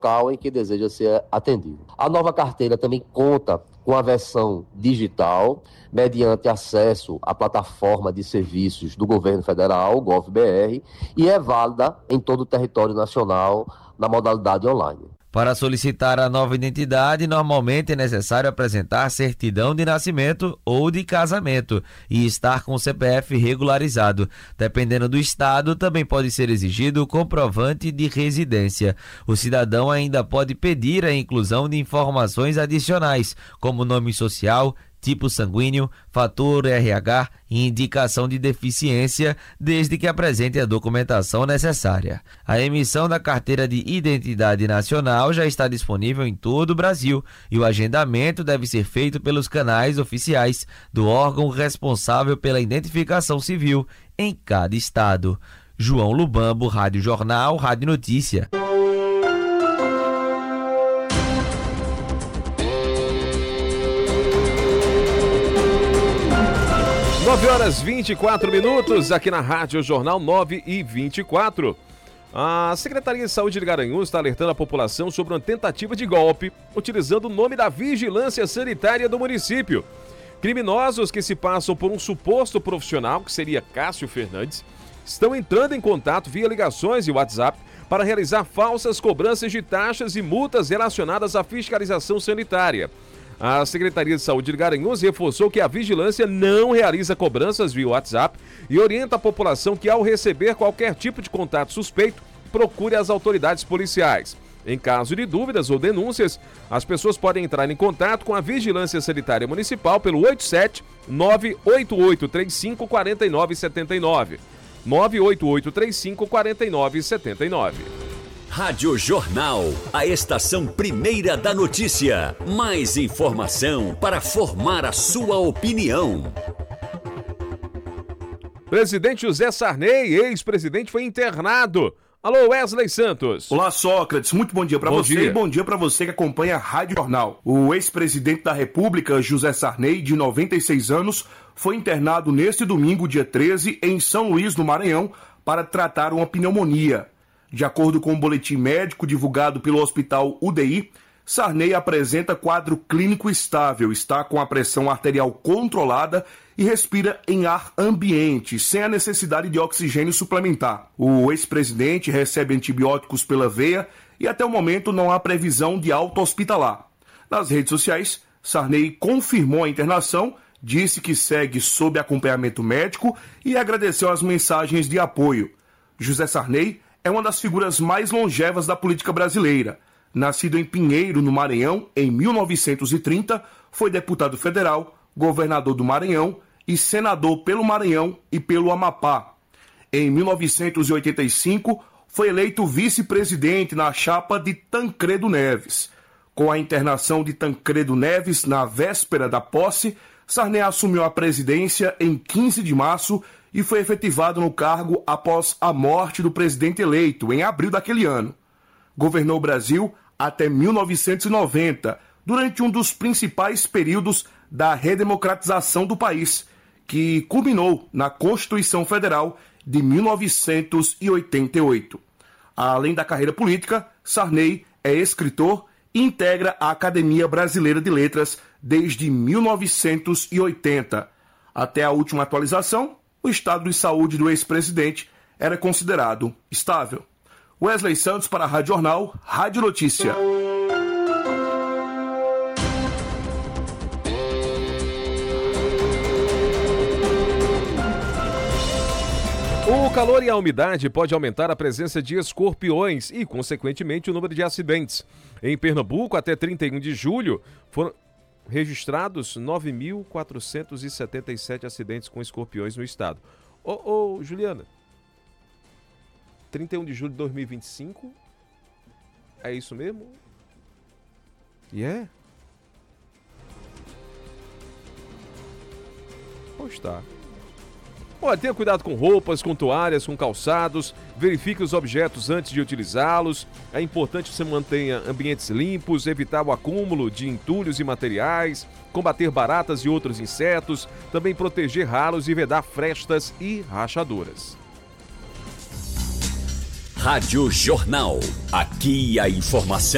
local em que deseja ser atendido. A nova carteira também conta com a versão digital, mediante acesso à plataforma de serviços do governo federal, GovBR, e é válida em todo o território nacional na modalidade online. Para solicitar a nova identidade, normalmente é necessário apresentar certidão de nascimento ou de casamento e estar com o CPF regularizado. Dependendo do estado, também pode ser exigido o comprovante de residência. O cidadão ainda pode pedir a inclusão de informações adicionais, como nome social, tipo sanguíneo, fator RH e indicação de deficiência, desde que apresente a documentação necessária. A emissão da Carteira de Identidade Nacional já está disponível em todo o Brasil e o agendamento deve ser feito pelos canais oficiais do órgão responsável pela identificação civil em cada estado. João Lubambo, Rádio Jornal, Rádio Notícia. 9h24 aqui na Rádio Jornal 9h24. A Secretaria de Saúde de Garanhuns está alertando a população sobre uma tentativa de golpe utilizando o nome da Vigilância Sanitária do município. Criminosos que se passam por um suposto profissional, que seria Cássio Fernandes, estão entrando em contato via ligações e WhatsApp para realizar falsas cobranças de taxas e multas relacionadas à fiscalização sanitária. A Secretaria de Saúde de Garanhuns reforçou que a vigilância não realiza cobranças via WhatsApp e orienta a população que, ao receber qualquer tipo de contato suspeito, procure as autoridades policiais. Em caso de dúvidas ou denúncias, as pessoas podem entrar em contato com a Vigilância Sanitária Municipal pelo 87-98835-4979. 98835-4979. Rádio Jornal, a estação primeira da notícia. Mais informação para formar a sua opinião. Presidente José Sarney, ex-presidente, foi internado. Alô, Wesley Santos. Olá, Sócrates. Muito bom dia para você dia. E bom dia para você que acompanha a Rádio Jornal. O ex-presidente da República, José Sarney, de 96 anos, foi internado neste domingo, dia 13, em São Luís, no Maranhão, para tratar uma pneumonia. De acordo com o boletim médico divulgado pelo Hospital UDI, Sarney apresenta quadro clínico estável, está com a pressão arterial controlada e respira em ar ambiente, sem a necessidade de oxigênio suplementar. O ex-presidente recebe antibióticos pela veia e até o momento não há previsão de alta hospitalar. Nas redes sociais, Sarney confirmou a internação, disse que segue sob acompanhamento médico e agradeceu as mensagens de apoio. José Sarney é uma das figuras mais longevas da política brasileira. Nascido em Pinheiro, no Maranhão, em 1930, foi deputado federal, governador do Maranhão e senador pelo Maranhão e pelo Amapá. Em 1985, foi eleito vice-presidente na chapa de Tancredo Neves. Com a internação de Tancredo Neves na véspera da posse, Sarney assumiu a presidência em 15 de março e foi efetivado no cargo após a morte do presidente eleito, em abril daquele ano. Governou o Brasil até 1990, durante um dos principais períodos da redemocratização do país, que culminou na Constituição Federal de 1988. Além da carreira política, Sarney é escritor e integra a Academia Brasileira de Letras desde 1980. Até a última atualização, o estado de saúde do ex-presidente era considerado estável. Wesley Santos para a Rádio Jornal, Rádio Notícia. O calor e a umidade pode aumentar a presença de escorpiões e, consequentemente, o número de acidentes. Em Pernambuco, até 31 de julho, foram registrados 9.477 acidentes com escorpiões no estado. Ô, Juliana, 31 de julho de 2025? É isso mesmo? Pois tá. Olha, tenha cuidado com roupas, com toalhas, com calçados, verifique os objetos antes de utilizá-los. É importante que você mantenha ambientes limpos, evitar o acúmulo de entulhos e materiais, combater baratas e outros insetos, também proteger ralos e vedar frestas e rachaduras. Rádio Jornal. Aqui a informação.